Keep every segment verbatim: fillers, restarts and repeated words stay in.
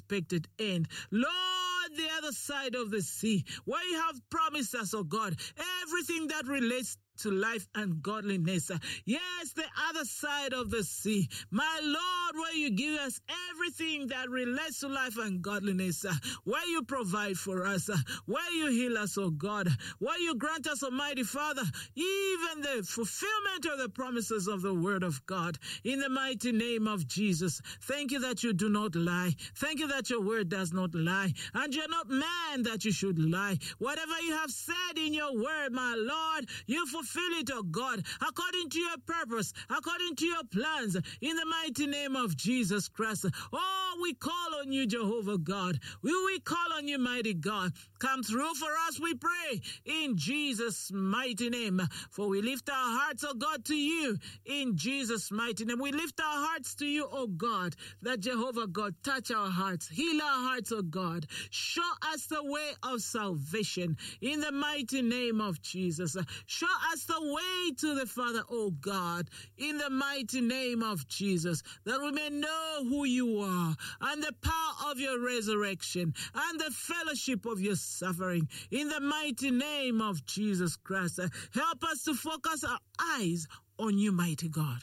unexpected end. Lord, the other side of the sea, where you have promised us, oh God, everything that relates to life and godliness. Yes, the other side of the sea. My Lord, where you give us everything that relates to life and godliness, where you provide for us, where you heal us, oh God, where you grant us, Almighty Father, even the fulfillment of the promises of the Word of God. In the mighty name of Jesus, thank you that you do not lie. Thank you that your word does not lie. And you're not man that you should lie. Whatever you have said in your word, my Lord, you fulfill Fulfill it, oh God, according to your purpose, according to your plans, in the mighty name of Jesus Christ. Oh, we call on you, Jehovah God. We, we call on you, mighty God. Come through for us, we pray, in Jesus' mighty name. For we lift our hearts, oh God, to you, in Jesus' mighty name. We lift our hearts to you, oh God, that Jehovah God, touch our hearts, heal our hearts, oh God. Show us the way of salvation, in the mighty name of Jesus. Show us the way to the Father, oh God, in the mighty name of Jesus, that we may know who you are and the power of your resurrection and the fellowship of your suffering, in the mighty name of Jesus Christ. Help us to focus our eyes on you, mighty God,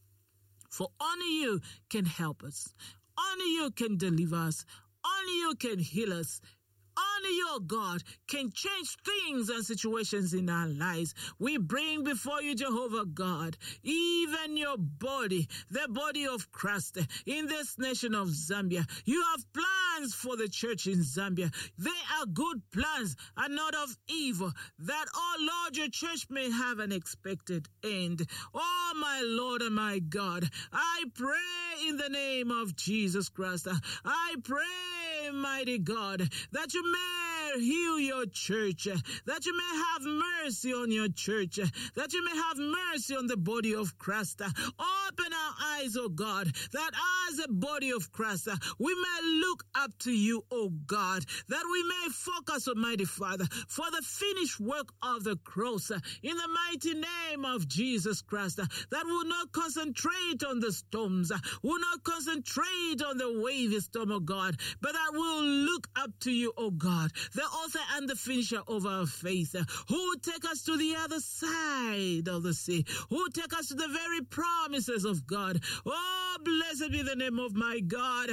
for only you can help us, only you can deliver us, only you can heal us. Only your God can change things and situations in our lives. We bring before you, Jehovah God, even your body, the body of Christ in this nation of Zambia. You have plans for the church in Zambia. They are good plans and not of evil, that, oh Lord, your church may have an expected end. Oh, my Lord and my God, I pray in the name of Jesus Christ. I pray, mighty God, that you may heal your church, that you may have mercy on your church, that you may have mercy on the body of Christ. Open our eyes, oh God, that as a body of Christ, we may look up to you, oh God, that we may focus, Almighty Father, for the finished work of the cross, in the mighty name of Jesus Christ, that will not concentrate on the storms, will not concentrate on the wavy storm, oh God, but that will look up to you, oh God, the author and the finisher of our faith, who will take us to the other side of the sea, who will take us to the very promises of God. Oh, blessed be the name of my God.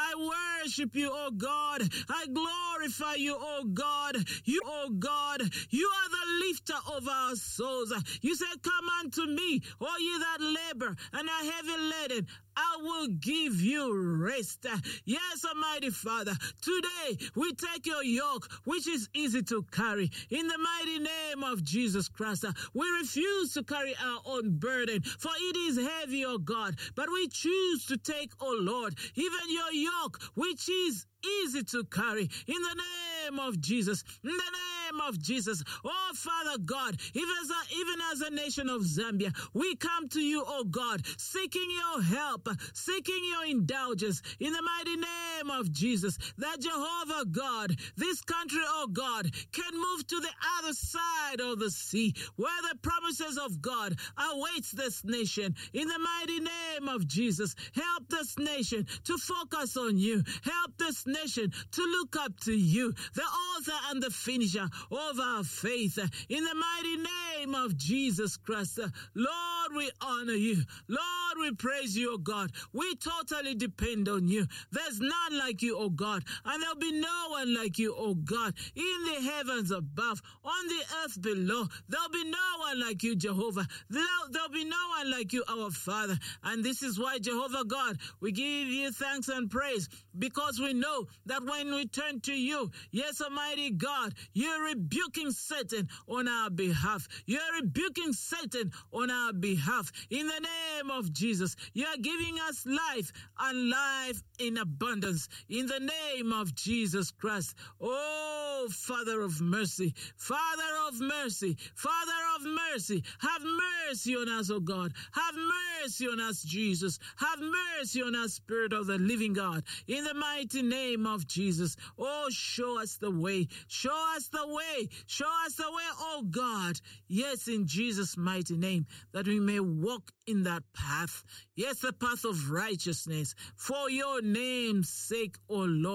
I worship you, oh God. I glorify you, oh God. You, oh God, you are the lifter of our souls. You said, come unto me, all ye that labor and are heavy laden, I will give you rest. Yes, Almighty Father, today we take your yoke, which is easy to carry. In the mighty name of Jesus Christ, we refuse to carry our own burden, for it is heavy, O God. But we choose to take, O Lord, even your yoke, which is easy to carry. In the name of Jesus, in the name of Jesus, oh Father God, even as a, even as a nation of Zambia, we come to you, oh God, seeking your help, seeking your indulgence, in the mighty name of Jesus, that Jehovah God, this country, oh God, can move to the other side of the sea, where the promises of God awaits this nation. In the mighty name of Jesus, help this nation to focus on you. Help this nation to look up to you, the author and the finisher of our faith. In the mighty name of Jesus Christ, Lord, we honor you. Lord, we praise you, oh God. We totally depend on you. There's none like you, oh God, and there'll be no one like you, oh God, in the heavens above, on the earth below. There'll be no one like you, Jehovah. There'll, there'll be no one like you, our Father. And this is why, Jehovah God, we give you thanks and praise, because we know that when we turn to you, yes, Almighty God, you're rebuking Satan on our behalf. You're rebuking Satan on our behalf. In the name of Jesus, you're giving us life and life in abundance. In the name of Jesus Christ. Oh, Father of mercy, Father of mercy, Father of mercy, have mercy on us, oh God. Have mercy on us, Jesus. Have mercy on us, Spirit of the living God. In the mighty name of Jesus. Oh, show us the way. Show us the way. Show us the way, oh God. Yes, in Jesus' mighty name, that we may walk in that path. Yes, the path of righteousness. For your name's sake, oh Lord.